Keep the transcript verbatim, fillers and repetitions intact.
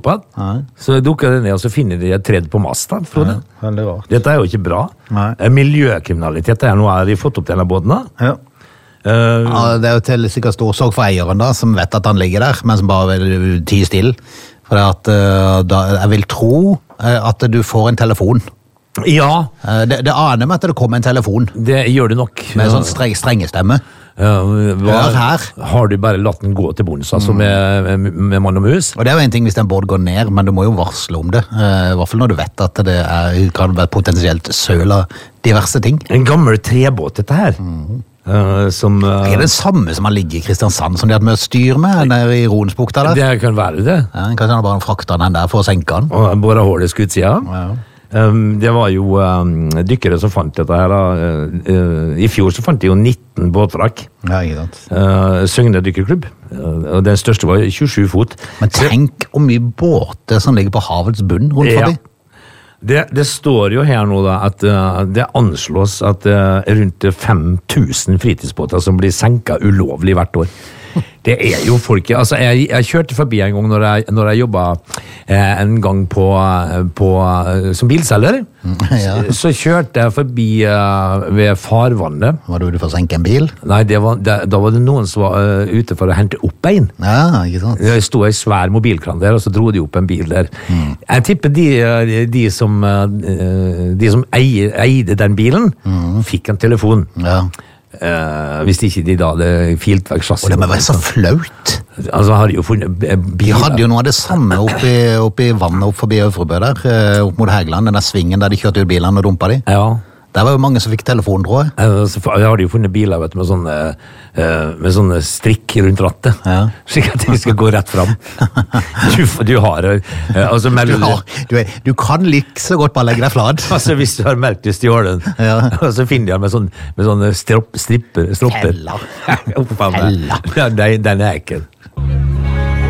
opp igjen. Nei. Så dukker det ned, og så finner de et tredd på masta, Frode. Ja, veldig rart. Dette er jo ikke bra. Nei. Miljøkriminalitet er noe de fått opp denne båten da. Ja. Uh, Ja, det er jo til sikkert stor sorg for eieren da, som vet at han ligger der, men som bare vil tie stille. For det at, uh, da, jeg vil tro uh, at du får en telefon. ja, Uh, det, det aner meg at det kommer en telefon det gjør det nok. med sånn streng, strengestemme. Uh, hva, Hør her. Har du bare latt den gå til bunns, altså med, med, med mann og mus? Og det er jo en ting hvis en båt går ned, men du må jo varsle om det. Uh, I hvert fall når du vet at det er, kan være potensielt søl av diverse ting. En gammel trebåt, dette her. Uh, som... Uh, Er det det samme som har ligget i Kristiansand, som de hadde med å styre med nede i Ronsbukta der? det kan være det. Ja, kanskje han har bare fraktet den der for å senke den. Og bare hålet skutsida. Ja. Um, det var jo um, dykkere som fant dette her. Da. Uh, uh, I fjor så fant de jo nitten båtvrak. Ja, ikke sant. Uh, Søgne dykkerklubb. Uh, og den største var tjuesju fot. Men tenk hvor mye båter som ligger på havets bunn rundt Ja. forbi. Det, det står jo her nå da at uh, det anslås at uh, rundt fem tusen fritidsbåter som blir senket ulovlig hvert år. Det er jo folk, altså jeg, jeg kjørte forbi en gang når jeg, når jeg jobbet eh, en gang på, på, som bilselger. Ja. så, så kjørte jeg forbi eh, ved farvannet. Var du ute for å senke en bil? Nei, det var, det, da var det noen som var uh, ute for å hente opp en. Ja, ikke sant. Det sto en svær mobilkran der, og så dro de opp en bil der. Mm. Jeg tipper de, de som, uh, de som eier, eide den bilen, Mm. fikk en telefon. Ja. Uh, hvis ikke de da hadde filt vekk chassis. Og det må være så flaut. Altså har de jo funnet eh, De biler. hadde jo noe av det samme oppi, oppi vannet opp forbi Øvrebø der, eh, opp mot Hægeland, den der svingen der de kjørte ut bilene og dumpa de. Ja. Der var jo mange som fikk telefon, tror jeg. Eh, Så fa- har de jo funnet biler vet du, med sånne, eh, med sånne strikk rundt rattet, Ja. slik at de skal gå rett fram. Du, du har eh, altså, Du, melder, har, du, er, du kan like så godt bare legge deg flat. altså hvis du har meldt i stjålen, Ja. og så finner de den med, sånn, med sånne stropp, stripper, stropper. Teller. Oppå meg. Teller. Ja, den, den er ekkel.